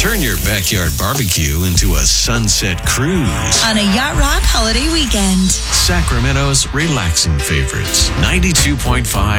Turn your backyard barbecue into a sunset cruise. On a Yacht Rock holiday weekend. Sacramento's relaxing favorites. 92.5